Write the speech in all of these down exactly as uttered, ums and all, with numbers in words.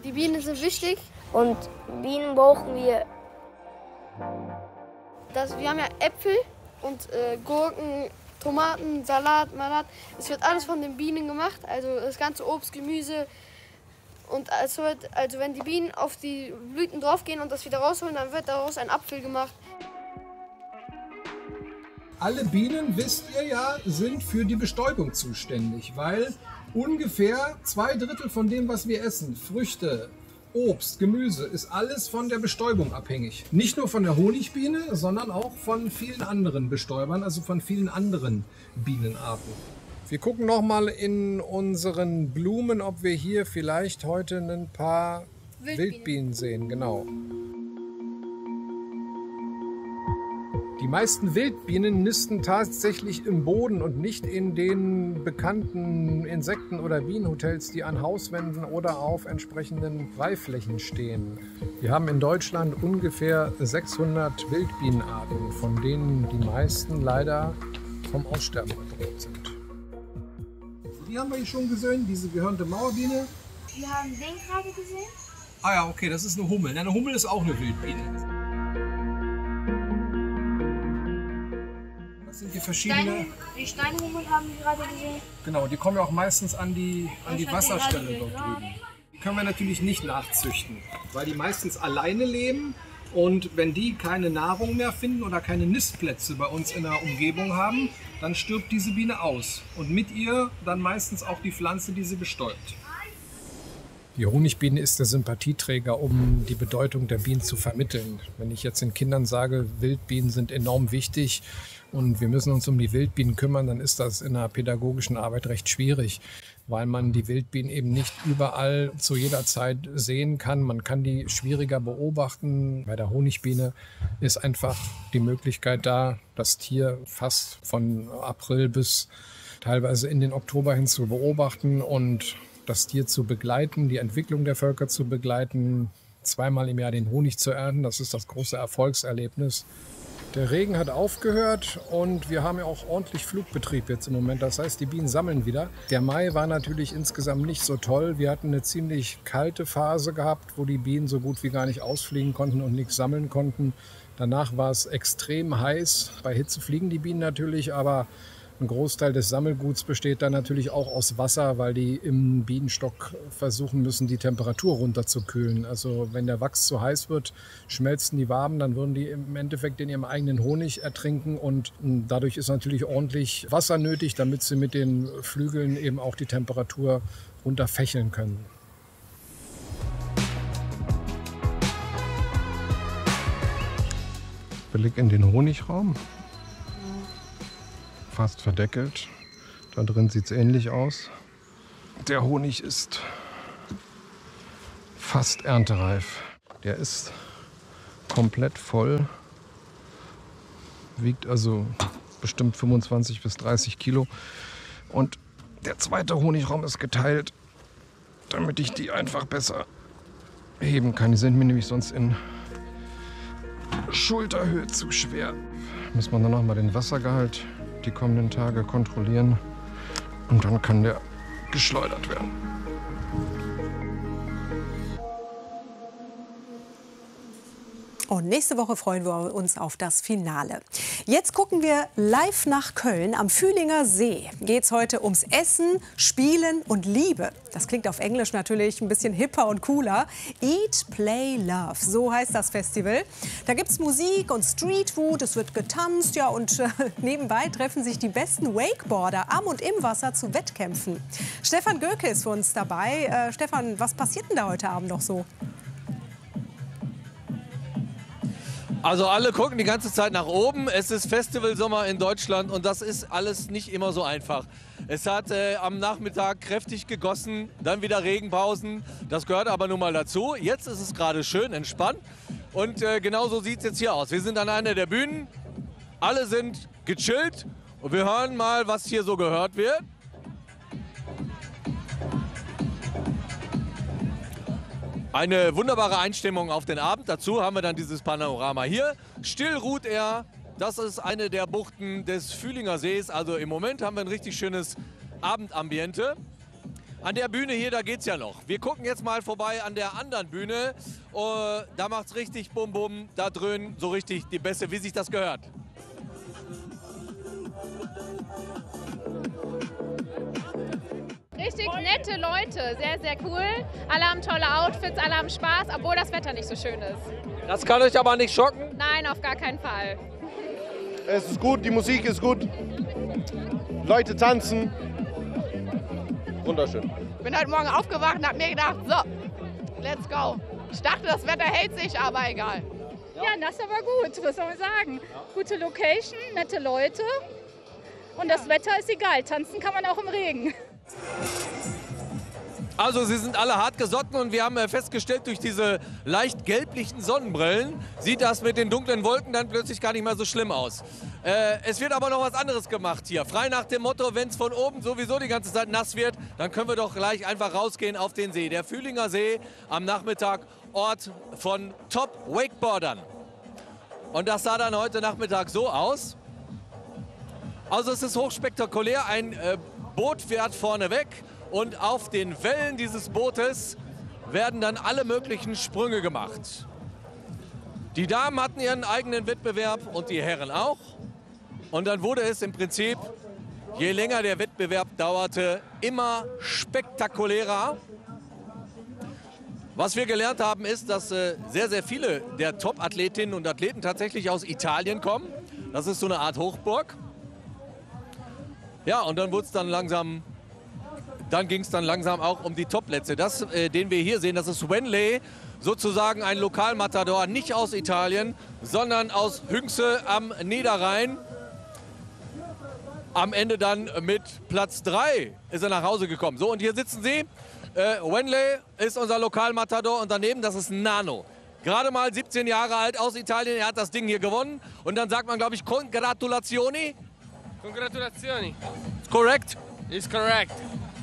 Die Bienen sind wichtig und Bienen brauchen wir. Das, wir haben ja Äpfel und äh, Gurken, Tomaten, Salat, Malat. Es wird alles von den Bienen gemacht, also das ganze Obst, Gemüse. Und also, also wenn die Bienen auf die Blüten draufgehen und das wieder rausholen, dann wird daraus ein Apfel gemacht. Alle Bienen, wisst ihr ja, sind für die Bestäubung zuständig, weil ungefähr zwei Drittel von dem, was wir essen, Früchte, Obst, Gemüse, ist alles von der Bestäubung abhängig. Nicht nur von der Honigbiene, sondern auch von vielen anderen Bestäubern, also von vielen anderen Bienenarten. Wir gucken noch mal in unseren Blumen, ob wir hier vielleicht heute ein paar Wildbienen, Wildbienen sehen. Genau. Die meisten Wildbienen nisten tatsächlich im Boden und nicht in den bekannten Insekten- oder Bienenhotels, die an Hauswänden oder auf entsprechenden Freiflächen stehen. Wir haben in Deutschland ungefähr sechshundert Wildbienenarten, von denen die meisten leider vom Aussterben bedroht sind. Die haben wir hier schon gesehen, diese gehörnte Mauerbiene. Wir haben den gerade gesehen. Ah ja, okay, das ist eine Hummel. Eine Hummel ist auch eine Wildbiene. Das sind die verschiedene... Steine, die Steinhummel haben wir gerade gesehen. Genau, die kommen ja auch meistens an die, an die Wasserstelle dort drüben. Die können wir natürlich nicht nachzüchten, weil die meistens alleine leben. Und wenn die keine Nahrung mehr finden oder keine Nistplätze bei uns in der Umgebung haben, dann stirbt diese Biene aus. Und mit ihr dann meistens auch die Pflanze, die sie bestäubt. Die Honigbiene ist der Sympathieträger, um die Bedeutung der Bienen zu vermitteln. Wenn ich jetzt den Kindern sage, Wildbienen sind enorm wichtig und wir müssen uns um die Wildbienen kümmern, dann ist das in der pädagogischen Arbeit recht schwierig, weil man die Wildbienen eben nicht überall zu jeder Zeit sehen kann. Man kann die schwieriger beobachten. Bei der Honigbiene ist einfach die Möglichkeit da, das Tier fast von April bis teilweise in den Oktober hin zu beobachten und das Tier zu begleiten, die Entwicklung der Völker zu begleiten, zweimal im Jahr den Honig zu ernten. Das ist das große Erfolgserlebnis. Der Regen hat aufgehört und wir haben ja auch ordentlich Flugbetrieb jetzt im Moment. Das heißt, die Bienen sammeln wieder. Der Mai war natürlich insgesamt nicht so toll. Wir hatten eine ziemlich kalte Phase gehabt, wo die Bienen so gut wie gar nicht ausfliegen konnten und nichts sammeln konnten. Danach war es extrem heiß. Bei Hitze fliegen die Bienen natürlich, aber ein Großteil des Sammelguts besteht dann natürlich auch aus Wasser, weil die im Bienenstock versuchen müssen, die Temperatur runterzukühlen. Also wenn der Wachs zu heiß wird, schmelzen die Waben, dann würden die im Endeffekt in ihrem eigenen Honig ertrinken und dadurch ist natürlich ordentlich Wasser nötig, damit sie mit den Flügeln eben auch die Temperatur runterfächeln können. Blick in den Honigraum. Fast verdeckelt. Da drin sieht es ähnlich aus. Der Honig ist fast erntereif. Der ist komplett voll. Wiegt also bestimmt fünfundzwanzig bis dreißig Kilo. Und der zweite Honigraum ist geteilt, damit ich die einfach besser heben kann. Die sind mir nämlich sonst in Schulterhöhe zu schwer. Muss man dann noch mal den Wassergehalt die kommenden Tage kontrollieren und dann kann der geschleudert werden. Und nächste Woche freuen wir uns auf das Finale. Jetzt gucken wir live nach Köln. Am Fühlinger See geht es heute ums Essen, Spielen und Liebe. Das klingt auf Englisch natürlich ein bisschen hipper und cooler. Eat, Play, Love, so heißt das Festival. Da gibt es Musik und Streetfood, es wird getanzt, ja, und äh, nebenbei treffen sich die besten Wakeboarder am und im Wasser zu Wettkämpfen. Stefan Göke ist für uns dabei. Äh, Stefan, was passiert denn da heute Abend noch so? Also alle gucken die ganze Zeit nach oben. Es ist Festivalsommer in Deutschland und das ist alles nicht immer so einfach. Es hat äh, am Nachmittag kräftig gegossen, dann wieder Regenpausen. Das gehört aber nun mal dazu. Jetzt ist es gerade schön entspannt und äh, genau so sieht es jetzt hier aus. Wir sind an einer der Bühnen, alle sind gechillt und wir hören mal, was hier so gehört wird. Eine wunderbare Einstimmung auf den Abend. Dazu haben wir dann dieses Panorama hier. Still ruht er. Das ist eine der Buchten des Fühlinger Sees. Also im Moment haben wir ein richtig schönes Abendambiente. An der Bühne hier, da geht's ja noch. Wir gucken jetzt mal vorbei an der anderen Bühne. Uh, da macht's richtig Bum Bum. Da dröhnen so richtig die Bässe, wie sich das gehört. Richtig nette Leute, sehr, sehr cool. Alle haben tolle Outfits, alle haben Spaß, obwohl das Wetter nicht so schön ist. Das kann euch aber nicht schocken? Nein, auf gar keinen Fall. Es ist gut, die Musik ist gut. Leute tanzen. Wunderschön. Ich bin heute Morgen aufgewacht und habe mir gedacht, so, let's go. Ich dachte, das Wetter hält sich, aber egal. Ja, nass aber gut, was soll man sagen. Gute Location, nette Leute und das Wetter ist egal. Tanzen kann man auch im Regen. Also sie sind alle hart gesotten und wir haben festgestellt, durch diese leicht gelblichen Sonnenbrillen sieht das mit den dunklen Wolken dann plötzlich gar nicht mehr so schlimm aus. Äh, es wird aber noch was anderes gemacht hier. Frei nach dem Motto, wenn es von oben sowieso die ganze Zeit nass wird, dann können wir doch gleich einfach rausgehen auf den See. Der Fühlinger See am Nachmittag, Ort von Top-Wakeboardern. Und das sah dann heute Nachmittag so aus. Also es ist hochspektakulär, ein äh, Boot fährt vorne weg. Und auf den Wellen dieses Bootes werden dann alle möglichen Sprünge gemacht. Die Damen hatten ihren eigenen Wettbewerb und die Herren auch. Und dann wurde es im Prinzip, je länger der Wettbewerb dauerte, immer spektakulärer. Was wir gelernt haben, ist, dass äh, sehr, sehr viele der Top-Athletinnen und Athleten tatsächlich aus Italien kommen. Das ist so eine Art Hochburg. Ja, und dann wurde es dann langsam... Dann ging es dann langsam auch um die Topplätze. Das, äh, den wir hier sehen, das ist Wenley, sozusagen ein Lokalmatador, nicht aus Italien, sondern aus Hünxe am Niederrhein. Am Ende dann mit Platz drei ist er nach Hause gekommen. So, und hier sitzen sie. Äh, Wenley ist unser Lokalmatador und daneben, das ist Nano. Gerade mal siebzehn Jahre alt, aus Italien, er hat das Ding hier gewonnen. Und dann sagt man, glaube ich, Congratulazioni. Congratulazioni. Correct? Is correct.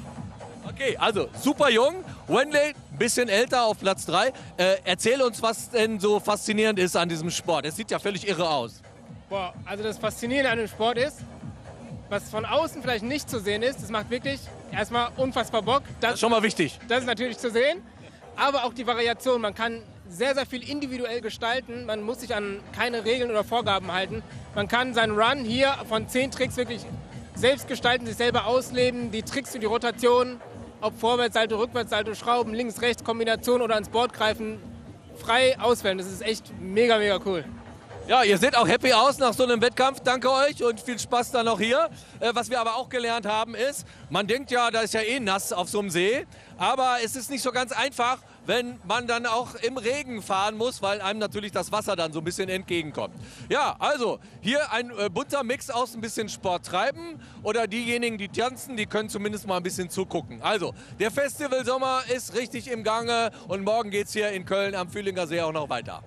Okay, also super jung. Wenley, ein bisschen älter, auf Platz drei. Äh, erzähl uns, was denn so faszinierend ist an diesem Sport. Es sieht ja völlig irre aus. Boah, also das Faszinierende an dem Sport ist, was von außen vielleicht nicht zu sehen ist, das macht wirklich erstmal unfassbar Bock. Das, das ist schon mal wichtig. Das ist natürlich zu sehen, aber auch die Variation. Man kann sehr, sehr viel individuell gestalten. Man muss sich an keine Regeln oder Vorgaben halten. Man kann seinen Run hier von zehn Tricks wirklich selbst gestalten, sich selber ausleben. Die Tricks für die Rotation, ob Vorwärtssalto, Rückwärtssalto, Schrauben, links, rechts, Kombination oder ans Board greifen, frei auswählen. Das ist echt mega, mega cool. Ja, ihr seht auch happy aus nach so einem Wettkampf. Danke euch und viel Spaß dann noch hier. Äh, was wir aber auch gelernt haben ist, man denkt ja, da ist ja eh nass auf so einem See. Aber es ist nicht so ganz einfach, wenn man dann auch im Regen fahren muss, weil einem natürlich das Wasser dann so ein bisschen entgegenkommt. Ja, also hier ein äh, bunter Mix aus ein bisschen Sport treiben oder diejenigen, die tanzen, die können zumindest mal ein bisschen zugucken. Also, der Festivalsommer ist richtig im Gange und morgen geht es hier in Köln am Fühlinger See auch noch weiter.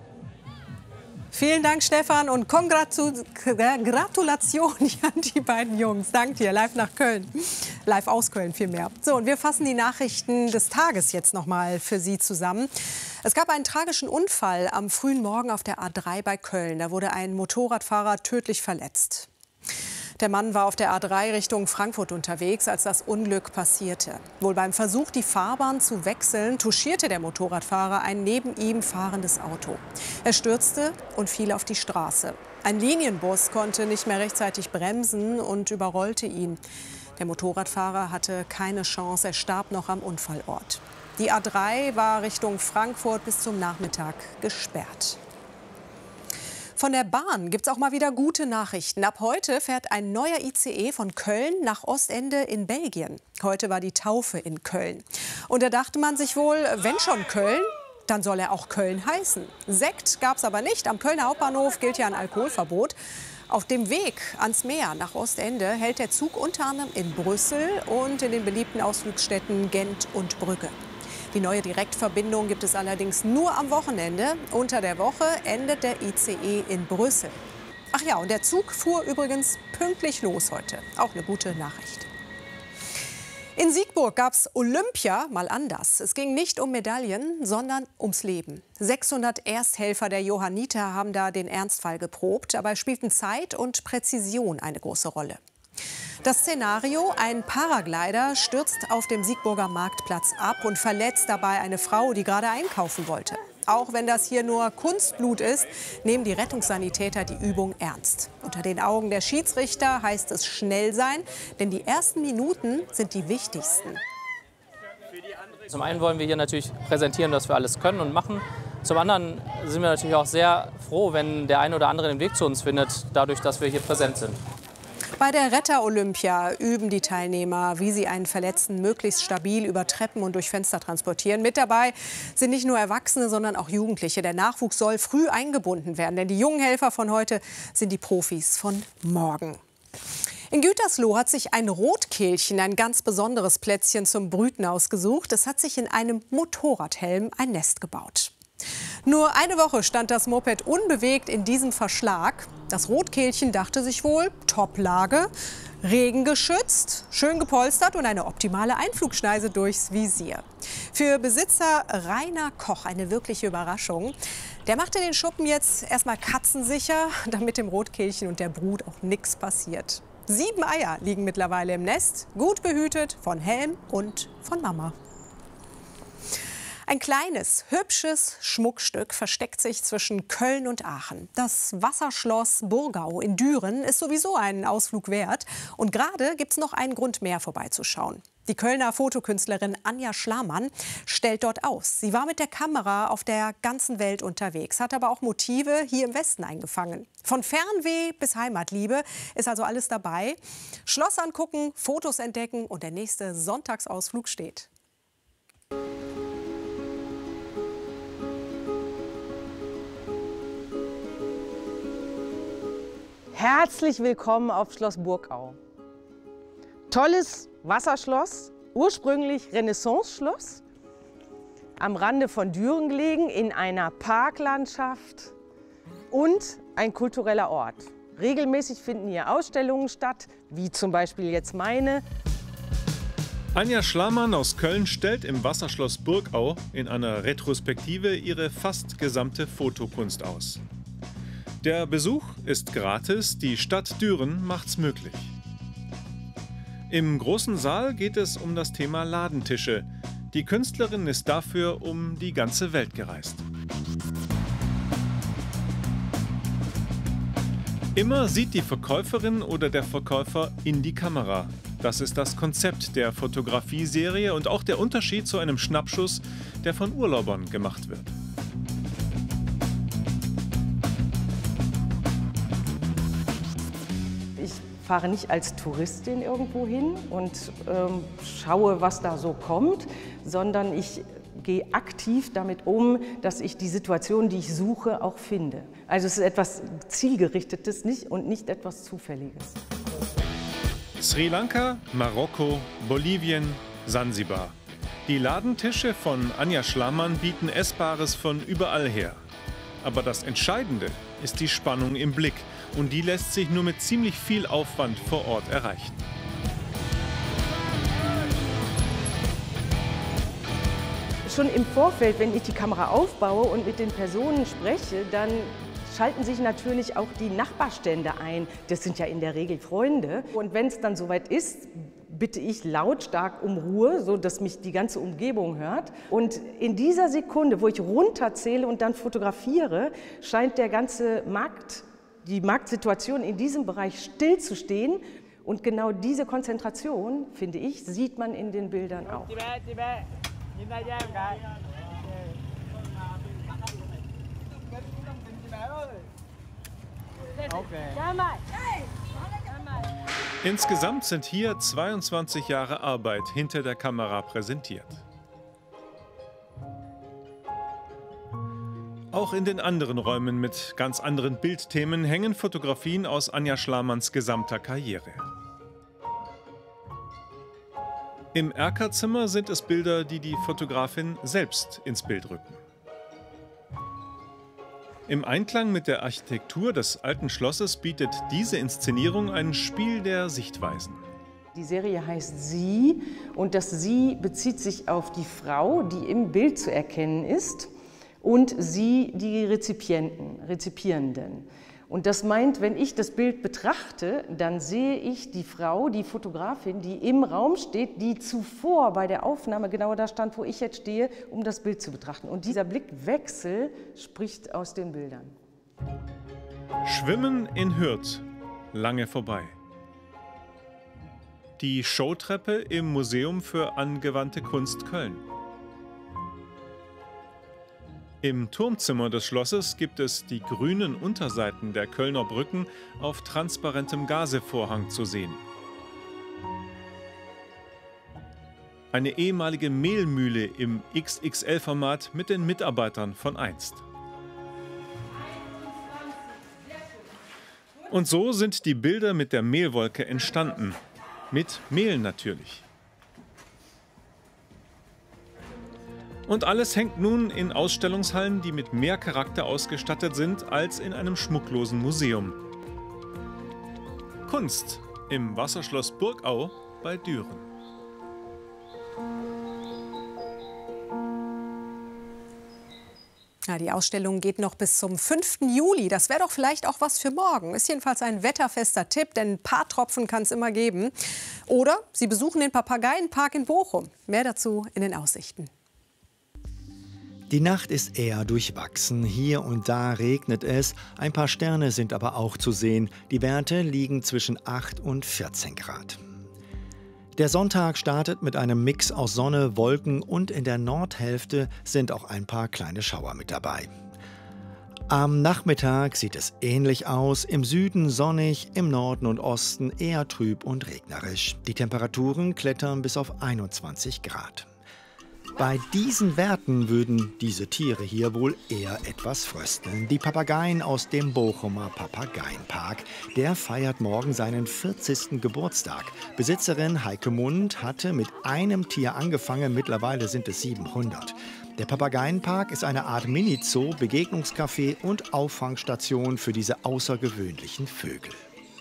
Vielen Dank, Stefan, und Kongratu Gratulation an die beiden Jungs. Dank dir, live nach Köln. Live aus Köln vielmehr. So, und wir fassen die Nachrichten des Tages jetzt noch mal für Sie zusammen. Es gab einen tragischen Unfall am frühen Morgen auf der A drei bei Köln. Da wurde ein Motorradfahrer tödlich verletzt. Der Mann war auf der A drei Richtung Frankfurt unterwegs, als das Unglück passierte. Wohl beim Versuch, die Fahrbahn zu wechseln, touchierte der Motorradfahrer ein neben ihm fahrendes Auto. Er stürzte und fiel auf die Straße. Ein Linienbus konnte nicht mehr rechtzeitig bremsen und überrollte ihn. Der Motorradfahrer hatte keine Chance, er starb noch am Unfallort. Die A drei war Richtung Frankfurt bis zum Nachmittag gesperrt. Von der Bahn gibt es auch mal wieder gute Nachrichten. Ab heute fährt ein neuer I C E von Köln nach Ostende in Belgien. Heute war die Taufe in Köln. Und da dachte man sich wohl, wenn schon Köln, dann soll er auch Köln heißen. Sekt gab es aber nicht. Am Kölner Hauptbahnhof gilt ja ein Alkoholverbot. Auf dem Weg ans Meer nach Ostende hält der Zug unter anderem in Brüssel und in den beliebten Ausflugsstädten Gent und Brügge. Die neue Direktverbindung gibt es allerdings nur am Wochenende. Unter der Woche endet der I C E in Brüssel. Ach ja, und der Zug fuhr übrigens pünktlich los heute. Auch eine gute Nachricht. In Siegburg gab es Olympia mal anders. Es ging nicht um Medaillen, sondern ums Leben. sechshundert Ersthelfer der Johanniter haben da den Ernstfall geprobt. Dabei spielten Zeit und Präzision eine große Rolle. Das Szenario: Ein Paraglider stürzt auf dem Siegburger Marktplatz ab und verletzt dabei eine Frau, die gerade einkaufen wollte. Auch wenn das hier nur Kunstblut ist, nehmen die Rettungssanitäter die Übung ernst. Unter den Augen der Schiedsrichter heißt es schnell sein, denn die ersten Minuten sind die wichtigsten. Zum einen wollen wir hier natürlich präsentieren, dass wir alles können und machen. Zum anderen sind wir natürlich auch sehr froh, wenn der eine oder andere den Weg zu uns findet, dadurch, dass wir hier präsent sind. Bei der Retter-Olympia üben die Teilnehmer, wie sie einen Verletzten möglichst stabil über Treppen und durch Fenster transportieren. Mit dabei sind nicht nur Erwachsene, sondern auch Jugendliche. Der Nachwuchs soll früh eingebunden werden, denn die jungen Helfer von heute sind die Profis von morgen. In Gütersloh hat sich ein Rotkehlchen ein ganz besonderes Plätzchen zum Brüten ausgesucht. Es hat sich in einem Motorradhelm ein Nest gebaut. Nur eine Woche stand das Moped unbewegt in diesem Verschlag. Das Rotkehlchen dachte sich wohl, Top-Lage, regengeschützt, schön gepolstert und eine optimale Einflugschneise durchs Visier. Für Besitzer Rainer Koch eine wirkliche Überraschung. Der machte den Schuppen jetzt erstmal katzensicher, damit dem Rotkehlchen und der Brut auch nichts passiert. Sieben Eier liegen mittlerweile im Nest, gut behütet von Helm und von Mama. Ein kleines, hübsches Schmuckstück versteckt sich zwischen Köln und Aachen. Das Wasserschloss Burgau in Düren ist sowieso einen Ausflug wert. Und gerade gibt es noch einen Grund mehr, vorbeizuschauen. Die Kölner Fotokünstlerin Anja Schlamann stellt dort aus. Sie war mit der Kamera auf der ganzen Welt unterwegs, hat aber auch Motive hier im Westen eingefangen. Von Fernweh bis Heimatliebe ist also alles dabei. Schloss angucken, Fotos entdecken und der nächste Sonntagsausflug steht. Herzlich willkommen auf Schloss Burgau. Tolles Wasserschloss, ursprünglich Renaissance-Schloss, am Rande von Düren gelegen, in einer Parklandschaft und ein kultureller Ort. Regelmäßig finden hier Ausstellungen statt, wie zum Beispiel jetzt meine. Anja Schlamann aus Köln stellt im Wasserschloss Burgau in einer Retrospektive ihre fast gesamte Fotokunst aus. Der Besuch ist gratis, die Stadt Düren macht's möglich. Im großen Saal geht es um das Thema Ladentische. Die Künstlerin ist dafür um die ganze Welt gereist. Immer sieht die Verkäuferin oder der Verkäufer in die Kamera. Das ist das Konzept der Fotografieserie und auch der Unterschied zu einem Schnappschuss, der von Urlaubern gemacht wird. Ich fahre nicht als Touristin irgendwo hin und ähm, schaue, was da so kommt, sondern ich gehe aktiv damit um, dass ich die Situation, die ich suche, auch finde. Also es ist etwas Zielgerichtetes nicht, und nicht etwas Zufälliges. Sri Lanka, Marokko, Bolivien, Sansibar. Die Ladentische von Anja Schlamann bieten Essbares von überall her. Aber das Entscheidende ist die Spannung im Blick. Und die lässt sich nur mit ziemlich viel Aufwand vor Ort erreichen. Schon im Vorfeld, wenn ich die Kamera aufbaue und mit den Personen spreche, dann schalten sich natürlich auch die Nachbarstände ein. Das sind ja in der Regel Freunde. Und wenn es dann soweit ist, bitte ich lautstark um Ruhe, sodass mich die ganze Umgebung hört. Und in dieser Sekunde, wo ich runterzähle und dann fotografiere, scheint der ganze Markt, die Marktsituation in diesem Bereich stillzustehen. Und genau diese Konzentration, finde ich, sieht man in den Bildern auch. Insgesamt sind hier zweiundzwanzig Jahre Arbeit hinter der Kamera präsentiert. Auch in den anderen Räumen mit ganz anderen Bildthemen hängen Fotografien aus Anja Schlamanns gesamter Karriere. Im Erkerzimmer sind es Bilder, die die Fotografin selbst ins Bild rücken. Im Einklang mit der Architektur des alten Schlosses bietet diese Inszenierung ein Spiel der Sichtweisen. Die Serie heißt Sie und das Sie bezieht sich auf die Frau, die im Bild zu erkennen ist, und Sie, die Rezipienten, Rezipierenden. Und das meint, wenn ich das Bild betrachte, dann sehe ich die Frau, die Fotografin, die im Raum steht, die zuvor bei der Aufnahme genau da stand, wo ich jetzt stehe, um das Bild zu betrachten. Und dieser Blickwechsel spricht aus den Bildern. Schwimmen in Hürth, lange vorbei. Die Showtreppe im Museum für angewandte Kunst Köln. Im Turmzimmer des Schlosses gibt es die grünen Unterseiten der Kölner Brücken auf transparentem Gazevorhang zu sehen. Eine ehemalige Mehlmühle im X X L-Format mit den Mitarbeitern von einst. Und so sind die Bilder mit der Mehlwolke entstanden. Mit Mehl natürlich. Und alles hängt nun in Ausstellungshallen, die mit mehr Charakter ausgestattet sind als in einem schmucklosen Museum. Kunst im Wasserschloss Burgau bei Düren. Ja, die Ausstellung geht noch bis zum fünften Juli. Das wäre doch vielleicht auch was für morgen. Ist jedenfalls ein wetterfester Tipp, denn ein paar Tropfen kann es immer geben. Oder Sie besuchen den Papageienpark in Bochum. Mehr dazu in den Aussichten. Die Nacht ist eher durchwachsen. Hier und da regnet es. Ein paar Sterne sind aber auch zu sehen. Die Werte liegen zwischen acht und vierzehn Grad. Der Sonntag startet mit einem Mix aus Sonne, Wolken und in der Nordhälfte sind auch ein paar kleine Schauer mit dabei. Am Nachmittag sieht es ähnlich aus. Im Süden sonnig, im Norden und Osten eher trüb und regnerisch. Die Temperaturen klettern bis auf einundzwanzig Grad. Bei diesen Werten würden diese Tiere hier wohl eher etwas frösteln. Die Papageien aus dem Bochumer Papageienpark. Der feiert morgen seinen vierzigsten Geburtstag. Besitzerin Heike Mund hatte mit einem Tier angefangen, mittlerweile sind es siebenhundert. Der Papageienpark ist eine Art Mini-Zoo, Begegnungscafé und Auffangstation für diese außergewöhnlichen Vögel.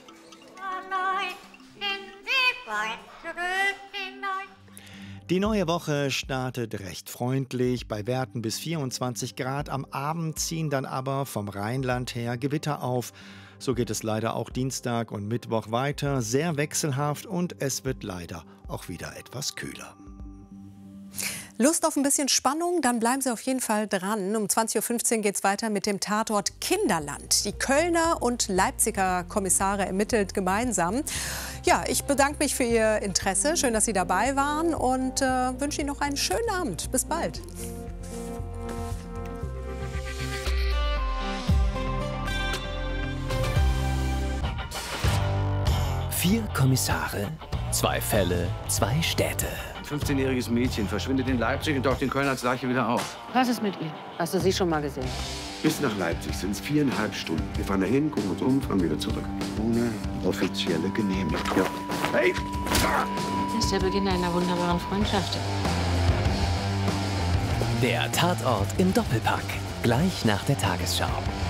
Die neue Woche startet recht freundlich, bei Werten bis vierundzwanzig Grad. Am Abend ziehen dann aber vom Rheinland her Gewitter auf. So geht es leider auch Dienstag und Mittwoch weiter. Sehr wechselhaft und es wird leider auch wieder etwas kühler. Lust auf ein bisschen Spannung? Dann bleiben Sie auf jeden Fall dran. Um zwanzig Uhr fünfzehn geht es weiter mit dem Tatort Kinderland. Die Kölner und Leipziger Kommissare ermittelt gemeinsam. Ja, ich bedanke mich für Ihr Interesse. Schön, dass Sie dabei waren und äh, wünsche Ihnen noch einen schönen Abend. Bis bald. Vier Kommissare, zwei Fälle, zwei Städte. Ein fünfzehnjähriges Mädchen verschwindet in Leipzig und taucht in Köln als Leiche wieder auf. Was ist mit ihr? Hast du sie schon mal gesehen? Bis nach Leipzig sind es viereinhalb Stunden. Wir fahren dahin, gucken uns um, fahren wieder zurück. Ohne offizielle Genehmigung. Ja. Hey! Das ist der Beginn einer wunderbaren Freundschaft. Der Tatort im Doppelpack. Gleich nach der Tagesschau.